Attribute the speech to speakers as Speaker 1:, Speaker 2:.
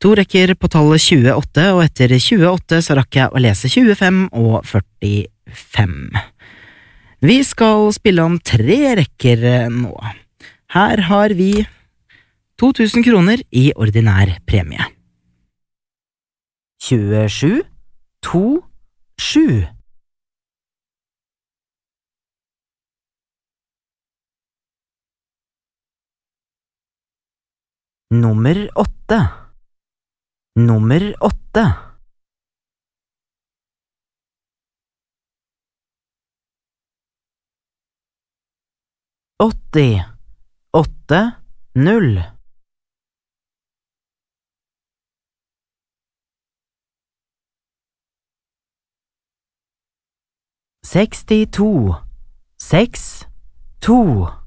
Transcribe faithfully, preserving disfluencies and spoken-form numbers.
Speaker 1: To rekker på tallet tjueåtte, og etter tjueåtte så rakk jeg å lese tjuefem og førtifem. Vi skal spille om tre rekker nå. Her har vi to tusen kroner i ordinær premie. tjuesju, to, sju. Nummer åtte. Nummer åtte. åtti, åtte, null. sekstito, seks, to.